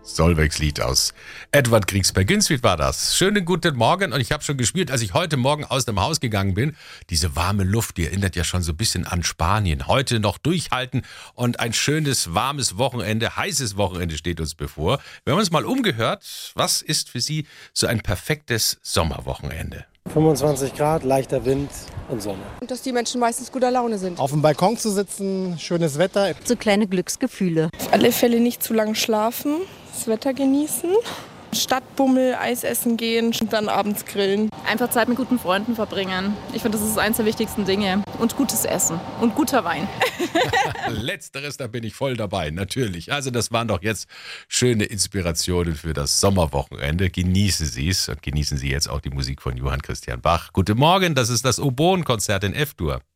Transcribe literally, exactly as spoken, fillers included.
Solveigs Lied aus Edward Grieg-Speck. Günswied war das. Schönen guten Morgen und ich habe schon gespielt, als ich heute Morgen aus dem Haus gegangen bin. Diese warme Luft, die erinnert ja schon so ein bisschen an Spanien. Heute noch durchhalten und ein schönes, warmes Wochenende, heißes Wochenende steht uns bevor. Wir haben uns mal umgehört, was ist für Sie so ein perfektes Sommerwochenende? fünfundzwanzig Grad, leichter Wind und Sonne. Und dass die Menschen meistens guter Laune sind. Auf dem Balkon zu sitzen, schönes Wetter. So kleine Glücksgefühle. Auf alle Fälle nicht zu lang schlafen, das Wetter genießen. Stadtbummel, Eis essen gehen und dann abends grillen. Einfach Zeit mit guten Freunden verbringen. Ich finde, das ist eines der wichtigsten Dinge. Und gutes Essen und guter Wein. Letzteres, da bin ich voll dabei, natürlich. Also das waren doch jetzt schöne Inspirationen für das Sommerwochenende. Genießen Sie es und genießen Sie jetzt auch die Musik von Johann Christian Bach. Guten Morgen, das ist das Oboen-Konzert in F-Dur.